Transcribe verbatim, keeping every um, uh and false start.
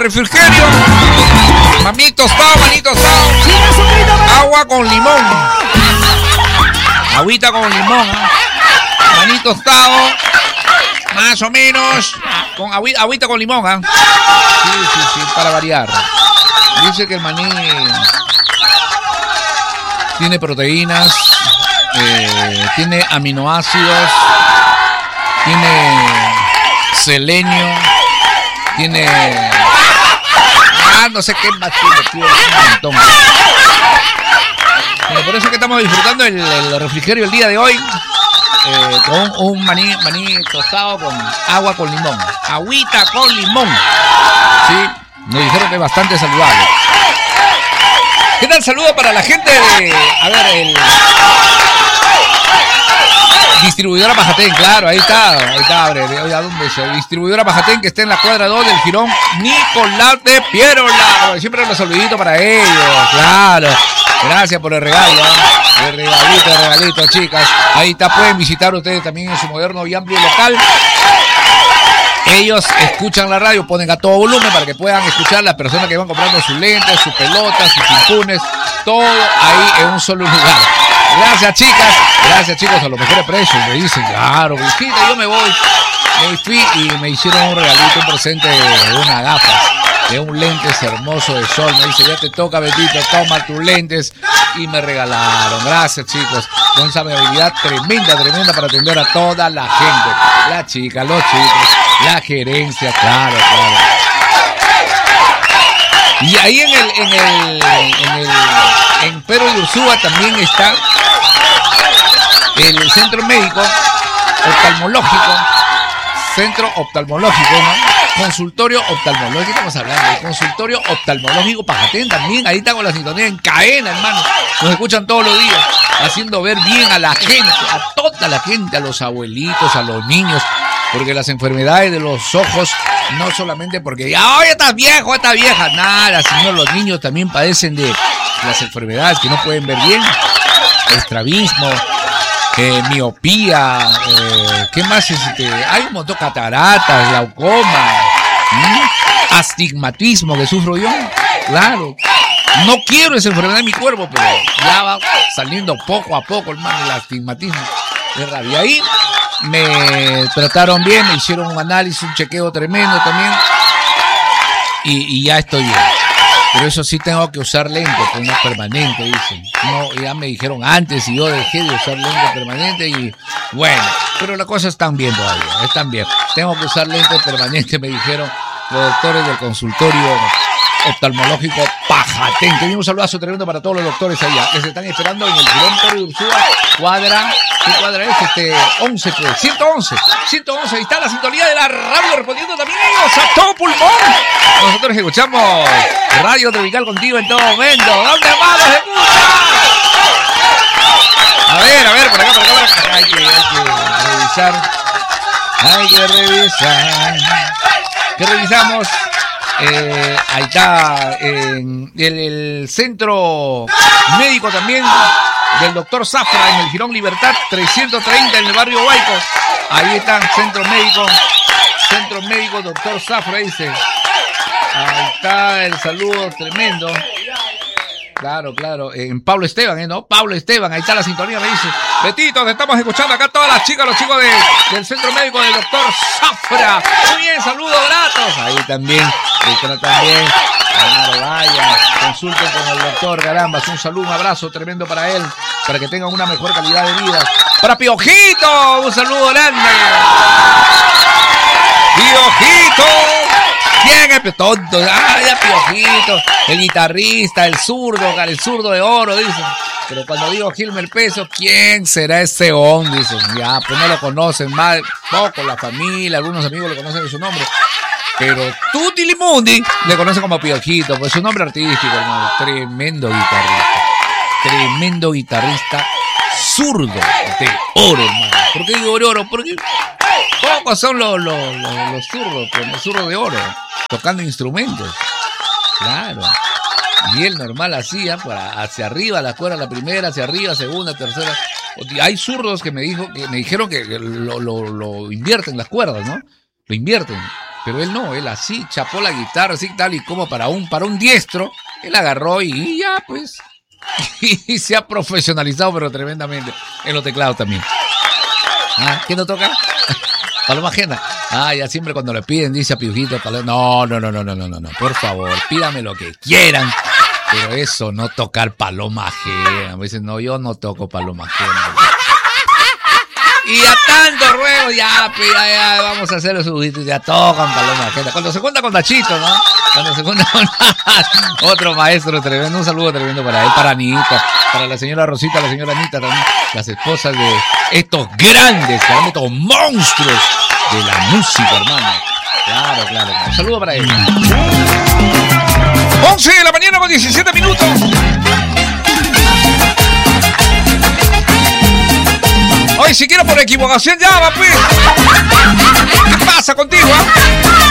refrigerio. Mamito tostado, manito tostado. Agua con limón. Agüita con limón. Manito tostado. Más o menos. Con agüita, agüita con limón, ¿ah? ¿eh? Sí, sí, sí, para variar. Dice que el maní tiene proteínas, eh, tiene aminoácidos, tiene selenio, tiene... Ah, no sé qué más tiene, tío, un montón. Bueno, por eso que estamos disfrutando el, el refrigerio el día de hoy. Eh, con un maní, maní tostado con agua con limón. Agüita con limón. Sí, nos dijeron que es bastante saludable. ¿Qué tal? Saludo para la gente de... A ver, el... Distribuidora Pajatén, claro, ahí está. Ahí está, abre. Oye, ¿a dónde es? Distribuidora Pajatén, que está en la cuadra dos del Jirón Nicolás de Pierola. Siempre un saludito para ellos, claro. Gracias por el regalo, ¿eh? El regalito, el regalito, chicas. Ahí está, pueden visitar ustedes también en su moderno y amplio local. Ellos escuchan la radio, ponen a todo volumen para que puedan escuchar las personas que van comprando sus lentes, sus pelotas, sus impunes, todo ahí en un solo lugar. Gracias, chicas. Gracias, chicos, a los mejores precios. Me dicen, claro, visita, yo me voy. Me fui y me hicieron un regalito, un presente de una gafa, de un lentes hermoso de sol. Me dice, ya te toca, Betito, toma tus lentes. Y me regalaron. Gracias, chicos. Con esa habilidad tremenda, tremenda para atender a toda la gente. La chica, los chicos, la gerencia, claro, claro. Y ahí en el, en el, en el, en Pedro de Ursúa también está el centro médico oftalmológico, centro oftalmológico, ¿no? Consultorio oftalmológico, estamos hablando de consultorio oftalmológico Pajatén también, ahí está con la sintonía en cadena, hermano, nos escuchan todos los días, haciendo ver bien a la gente, a toda la gente, a los abuelitos, a los niños, porque las enfermedades de los ojos, no solamente porque ya, oye, estás viejo, estás vieja, nada, sino los niños también padecen de las enfermedades que no pueden ver bien, estrabismo, eh, miopía, eh, ¿qué más? Este, hay un montón, cataratas, glaucoma, ¿sí? Astigmatismo que sufro yo, claro. No quiero esa enfermedad en mi cuerpo, pero ya va saliendo poco a poco, hermano, el astigmatismo. Y ahí me trataron bien, me hicieron un análisis, un chequeo tremendo también. Y, y ya estoy bien. Pero eso sí tengo que usar lentes, pues no permanente, dicen. No, ya me dijeron antes y yo dejé de usar lentes permanentes y bueno, pero las cosas están bien todavía, están bien. Tengo que usar lentes permanentes, me dijeron los doctores del consultorio oftalmológico Pajatén. Que bien, un saludazo tremendo para todos los doctores allá que se están esperando en el Girón Pedro de Ursúa, cuadra, ¿qué cuadra es? Este, once, pues, ciento once, ciento once, ahí está la sintonía de la radio respondiendo también ellos a todo pulmón. Nosotros escuchamos Radio Tropical contigo en todo momento. ¿Dónde más nos escucha? A ver, a ver, por acá, por acá, por acá. Hay que, hay que revisar, hay que revisar. ¿Qué revisamos? Eh, ahí está en el, el centro médico también del doctor Zafra en el Girón Libertad trescientos treinta en el barrio Huayco. Ahí está, centro médico, centro médico doctor Zafra, dice. Ahí está el saludo tremendo. Claro, claro, en Pablo Esteban, ¿eh? ¿No? Pablo Esteban, ahí está la sintonía, me dice. Betito, te estamos escuchando acá todas las chicas, los chicos de, del centro médico del doctor Zafra. Muy bien, saludos gratos. Ahí también, ahí está también. Claro, vaya, consulten con el doctor Garambas. Un saludo, un abrazo tremendo para él, para que tengan una mejor calidad de vida. Para Piojito, un saludo grande. Piojito. ¿Quién es tonto? Ah, ya Piojito, el guitarrista, el zurdo, el zurdo de oro, dicen. Pero cuando digo Gilmer Peso, ¿quién será ese hombre? Dicen, ya, pues no lo conocen más, poco, la familia, algunos amigos le conocen de su nombre. Pero Tutti Limundi le conocen como Piojito, pues su nombre artístico, hermano. Tremendo guitarrista, tremendo guitarrista, zurdo de oro, hermano. ¿Por qué digo oro? Porque pocos son los, los, los, los zurdos, pues, los zurdos de oro, tocando instrumentos. Claro. Y él normal hacía pues, hacia arriba, la cuerda, la primera, hacia arriba, segunda, tercera. Hay zurdos que me dijo, que me dijeron que lo, lo, lo invierten las cuerdas, ¿no? Lo invierten. Pero él no, él así chapó la guitarra, así tal y como para un, para un diestro, él agarró y, y ya pues, y se ha profesionalizado pero tremendamente en los teclados también. ¿Ah? ¿Quién no toca? Paloma Ajena. Ah, ya siempre cuando le piden dice a Piujito, no, no, no, no, no, no, no, no, por favor, pídame lo que quieran, pero eso, no tocar Paloma Ajena. Me dicen, no, yo no toco Paloma Ajena. Y a tanto ruego, ya, pues, ya, ya, vamos a hacer los subitos, ya tocan Paloma Ajena. Cuando se cuenta con Nachito, ¿no? Cuando se cuenta con otro maestro tremendo, un saludo tremendo para él, para Anita, para la señora Rosita, la señora Anita también, las esposas de estos grandes, estos monstruos de la música, hermano. Claro, claro. Un saludo para él. once de la mañana con diecisiete minutos. Oye, si quiero por equivocación, llama, pues. ¿Qué pasa contigo, eh?